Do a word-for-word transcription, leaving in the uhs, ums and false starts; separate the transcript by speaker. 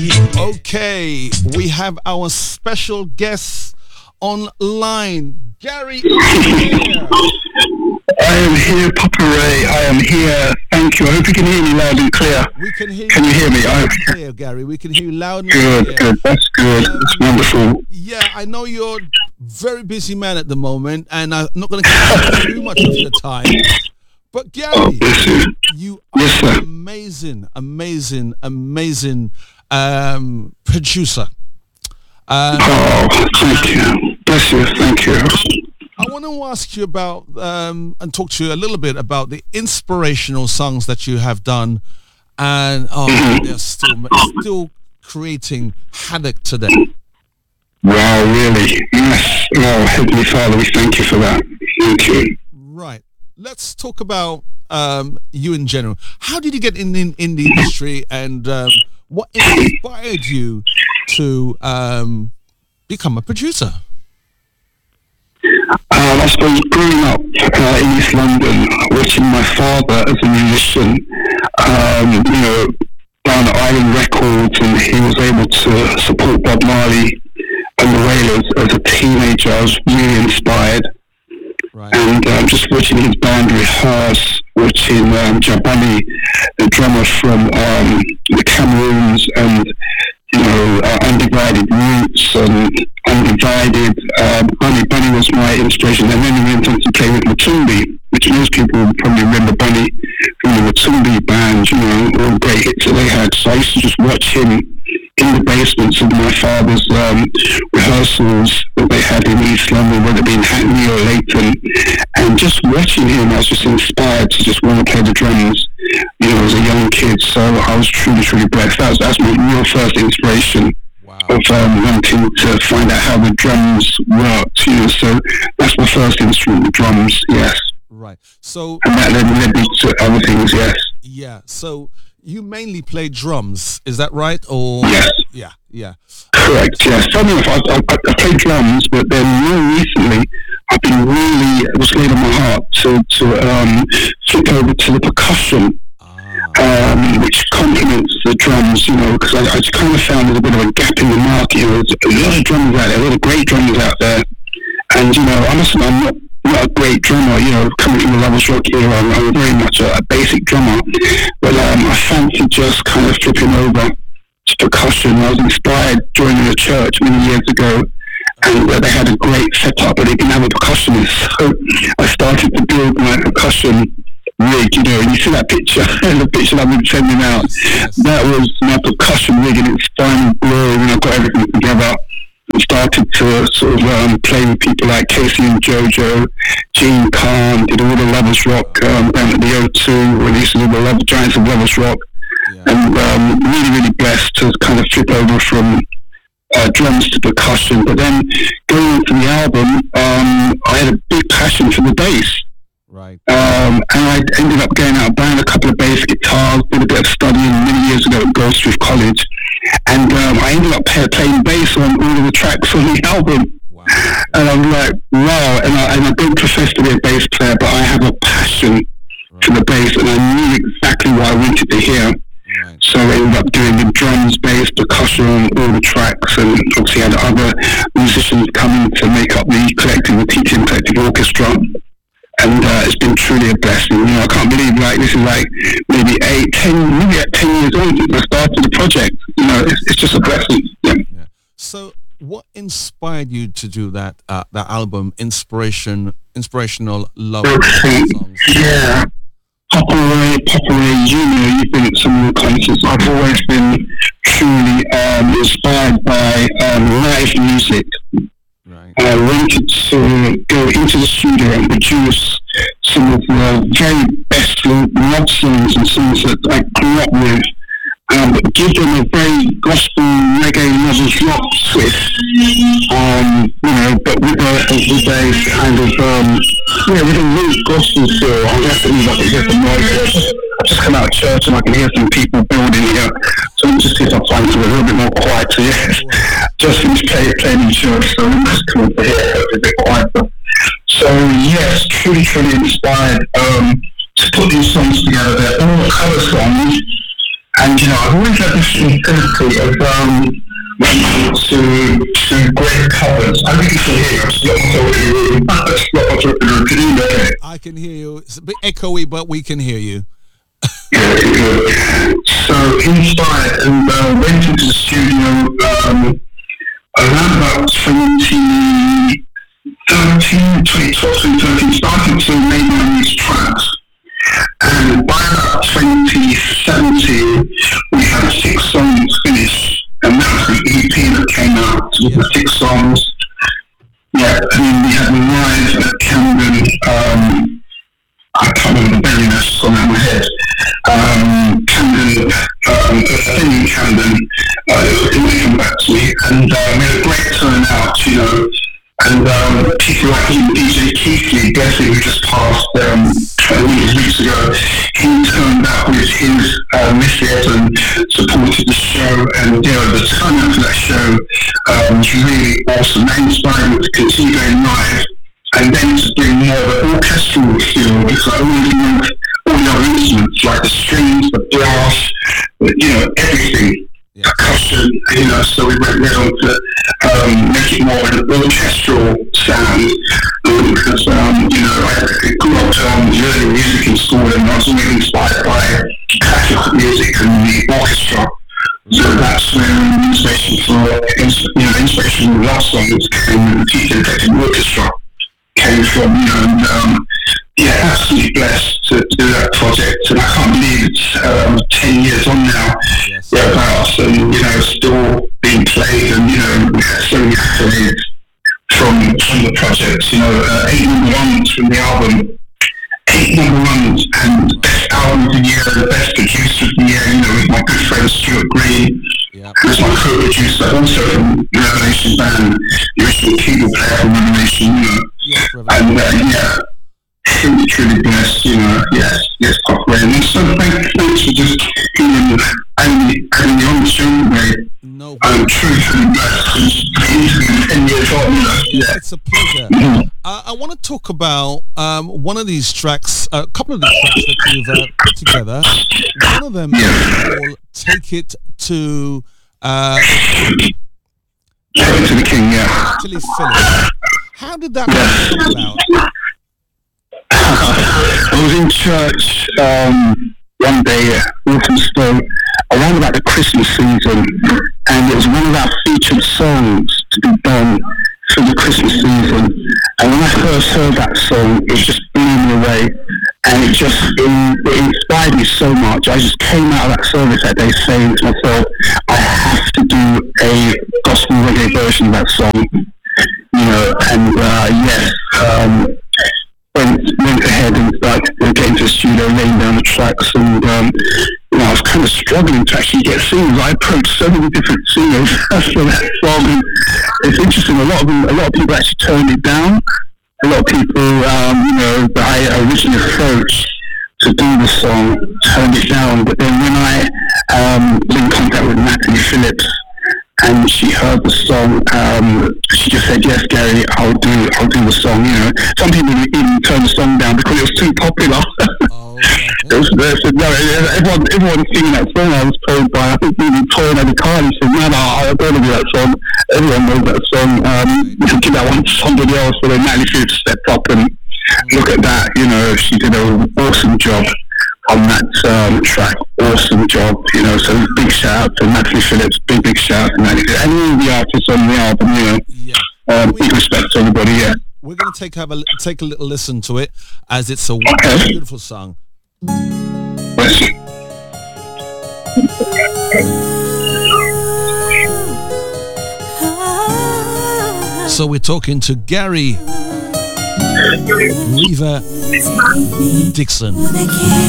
Speaker 1: Okay, we have our special guest online, Gary. Here.
Speaker 2: I am here, Papa Ray. I am here. Thank you. I hope you can hear me loud and clear.
Speaker 1: We can hear.
Speaker 2: Can you hear me?
Speaker 1: I can hear, Gary. We can hear you loud and
Speaker 2: good,
Speaker 1: clear.
Speaker 2: Good, That's good. Um, That's wonderful.
Speaker 1: Yeah, I know you're a very busy man at the moment, and I'm not going to take too much of your time. But Gary, oh, you. you are
Speaker 2: yes,
Speaker 1: an amazing, amazing, amazing um, producer.
Speaker 2: Um, oh, thank you. Bless you. Thank you.
Speaker 1: I want to ask you about um, and talk to you a little bit about the inspirational songs that you have done, and oh, mm-hmm. they're still still creating havoc today.
Speaker 2: Wow, really? Yes. Oh, Heavenly Father, we thank you for that. Thank you.
Speaker 1: Right. Let's talk about um, you in general. How did you get in in, in the industry, and um, what inspired you to um, become a producer?
Speaker 2: Um, I suppose growing up uh, in East London, watching my father as a musician, um, you know, down at Island Records, and he was able to support Bob Marley and the Wailers as a teenager. I was really inspired. Right. And um, just watching his band rehearse, watching um, Jabani, the drummer from um, the Cameroons, and you know, uh, Undivided Roots and Undivided. Uh, Bunny, Bunny was my inspiration, and then he went on to play with Matumbi, which most people probably remember Bunny from the Matumbi band. You know, all the great hits that they had. So I used to just watch him in the basements of my father's um, rehearsals that they had in East London, whether it be in Hackney or Leighton, and just watching him, I was just inspired to just want to play the drums, you know, as a young kid. So I was truly, truly blessed. That was, that's my real first inspiration. Wow. Of um, wanting to find out how the drums worked, you know, so that's my first instrument, the drums, yes.
Speaker 1: Right. So,
Speaker 2: and that then led me to other things, yes.
Speaker 1: Yeah, so you mainly play drums, is that right? Or
Speaker 2: yes.
Speaker 1: Yeah, yeah.
Speaker 2: Correct, yes. Funny enough, I, I, I play drums, but then more recently, I've been really, it was laid on my heart to, to um, flip over to the percussion, ah. um, which complements the drums, you know, because I, I just kind of found there's a bit of a gap in the market. You know, there's a lot of drummers out there, a lot of great drummers out there, and, you know, honestly, I'm not not a great drummer, you know, coming from the Lovers Rock era, I'm, I'm very much a, a basic drummer, but um, I fancy just kind of flipping over to percussion. I was inspired joining a church many years ago, and uh, they had a great setup, but they didn't have a percussionist, so I started to build my percussion rig, you know, and you see that picture, the picture I've been sending out, that was my percussion rig in its final glory, when I got everything together. Started to sort of um, play with people like Casey and Jojo, Gene Khan, did all the Lovers Rock um, down at the O two, released all the Love, Giants of Lovers Rock, yeah. and um, really, really blessed to kind of flip over from uh, drums to percussion. But then going into the album, um, I had a big passion for the bass.
Speaker 1: Right.
Speaker 2: Um, and I ended up going out buying a couple of bass guitars, did a bit of studying many years ago at Goldsmith College, and um, I ended up play, playing bass on all of the tracks on the album. Wow. And I'm like, wow, and I, and I don't profess to be a bass player, but I have a passion right. for the bass, and I knew exactly what I wanted to hear. Right. So I ended up doing the drums, bass, percussion, all the tracks, and obviously had other musicians coming to make up the collective, the T T M Collective Orchestra. And uh, it's been truly a blessing. You know, I can't believe like this is like maybe eight, ten, maybe at ten years old since I started the project. You know, it's, it's just a blessing. Yeah.
Speaker 1: Yeah. So, what inspired you to do that uh, that album, Inspiration, Inspirational Love
Speaker 2: okay. Songs? Yeah, Papa Ray, Papa Ray, you know, you've been at some of the concerts. I've always been truly um, inspired by um, live music.
Speaker 1: Right.
Speaker 2: I wanted to go into the studio and produce some of the very best love songs and songs that I grew up with, um, but give them a very gospel, reggae, lovers rock twist, um, you know, but with a, with a kind of, um, yeah, with a real gospel feel. I'm definitely like to hear some noise. I've just come out of church and I can hear some people building here, so let me just see if I find something a little bit more quiet to hear. Just finished play, playing in church, so I'm just coming to hear a bit quieter. So yes, truly, truly inspired um, to put these songs together. They're all cover songs, And you know, I've always had this infinity of um, listening to to great covers. I think you can hear. I've got myself in the room. I've got myself in the room. Can you hear me?
Speaker 1: I can hear you. It's a bit echoey, but we can hear you.
Speaker 2: Good, good. So inside and uh, went into the studio um, around about twenty thirteen, twenty twelve, twenty thirteen, started to make my these tracks. And by about twenty seventeen, we had six songs finished, and that was the E P that came out with the six songs. Yeah, and then we had live at Camden. Um, I can't remember the venue that's gone out of my head. Um, Camden, um, a thing in Camden, uh, it will come back to me, and uh, we had a great turnout, you know. And um, people like D J Keithley, Bessie, who just passed um, a few weeks ago, he turned up with his uh, missus and supported the show. And you know, the turnout for that show um, was really awesome. That inspired me to continue going live, and then to bring more of an orchestral feel, because I already know all the other instruments like the strings, the brass, you know, everything. Yeah. Percussion, you know, so we went right on to um, make it more an orchestral sound, um, because, um, you know, I grew up um, learning music in school, and I was always inspired by classical music and the orchestra. So that's where the inspiration for, you know, inspiration for love songs came, the Teacher Detective Orchestra came from, you know, and, um, yeah, absolutely blessed to do that project, and I can't believe it's um, ten years on now, yes. Thereabouts, and you know, still being played, and you know, we had so many accolades from from the project. You know, uh, eight number ones from the album, eight number ones, and best album of the year, the best producer of the year. You know, with my good friend Stuart Green, yep. Who's my co-producer, also from Revelation Band, the original keyboard player from Revelation. You know, yes, and uh, yeah. Truly, truly blessed, you know, yes, yes, Popway. And so thank, thanks for just hearing and having me on the show today.
Speaker 1: No,
Speaker 2: I'm truly, truly blessed. It's ten years on, you know.
Speaker 1: Yeah. It's a pleasure. Mm-hmm. uh, I want to talk about um, one of these tracks, a couple of these tracks that you've uh, put together. One of them yeah. is called Take It to... Uh,
Speaker 2: Take It to the King, yeah.
Speaker 1: Actually, Philip. How did that yeah. come about?
Speaker 2: I was in church um, one day at Walthamstow around about the Christmas season, and it was one of our featured songs to be done for the Christmas season. And when I first heard that song, it just blew me away, and it just it, it inspired me so much. I just came out of that service that day saying to myself, I have to do a gospel reggae version of that song, you know. And uh, yes. Um, Went, went ahead and started getting to the studio, laying down the tracks, and um, you know, I was kind of struggling to actually get singers. I approached so many different singers for that song, and it's interesting. A lot of them, a lot of people actually turned it down. A lot of people, um, you know, that I originally approached to do the song turned it down. But then when I um, was in contact with Natalie Phillips, and she heard the song, um, she just said, yes, Gary, I'll do I'll do the song, you know. Some people even turned the song down because it was too popular. Oh, okay. It was, they said, no, everyone, everyone singing that song. I was told by, I think, even Toy and Carly said, no, no, I don't want to do that song. Everyone knows that song. Um, we can give that one to somebody else. So then Natalie Phillips stepped up, and look at that, you know, she did an awesome job on that um, track. Awesome job, you know, so big shout out to Natalie Phillips, big, big shout out to Natalie Phillips, and all the artists on the album, you know, yeah. um, big respect to everybody, yeah.
Speaker 1: We're going to take have a, take a little listen to it, as it's a okay. beautiful song.
Speaker 2: Bless you.
Speaker 1: So we're talking to Gary Reaver Dixon.